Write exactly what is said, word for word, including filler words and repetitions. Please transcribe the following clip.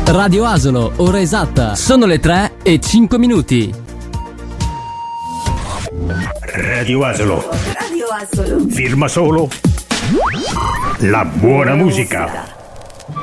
Radio Asolo, ora esatta, sono le tre e cinque minuti. Radio Asolo. Radio Asolo. Firma solo la buona musica.